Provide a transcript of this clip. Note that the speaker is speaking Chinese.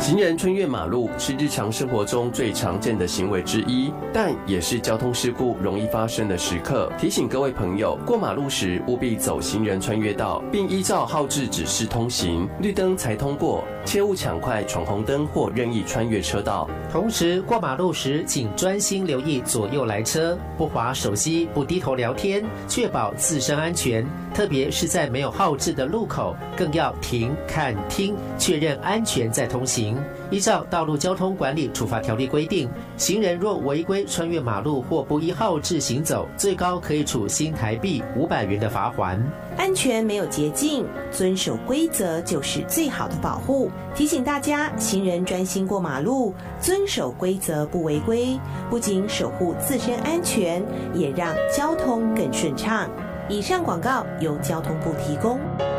行人穿越马路是日常生活中最常见的行为之一，但也是交通事故容易发生的时刻。提醒各位朋友，过马路时务必走行人穿越道，并依照号志指示通行，绿灯才通过，切勿抢快闯红灯或任意穿越车道。 同时，过马路时请专心留意左右来车，不滑手机，不低头聊天，确保自身安全。特别是在没有号志的路口，更要停、看、听，确认安全再通行。依照《道路交通管理处罚条例》规定，行人若违规穿越马路或不依号志行走，最高可以处新台币500元的罚锾。 安全没有捷径，遵守规则就是最好的保护。提醒大家，行人专心过马路，遵守规则不违规，不仅守护自身安全，也让交通更顺畅。以上广告由交通部提供。